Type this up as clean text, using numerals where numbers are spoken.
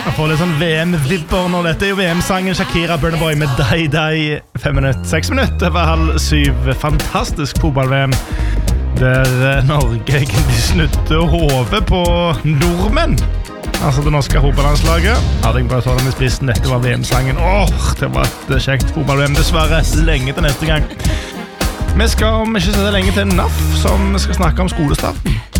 Jeg får litt sånn VM-vibber når dette er jo VM-sangen Shakira Burna Boy med Die Die 5 minutter, 6 minutter over 6:30. Fantastisk fotball-VM der Norge egentlig snutte hodet på nordmenn. Altså det norske fotballandslaget. Hadde jeg bare tatt dem i spissen, dette var VM-sangen. Det var et kjekt fotball-VM, dessverre lenge til neste gang. Vi skal om ikke så lenge til NAF, som skal snakke om skolestarten.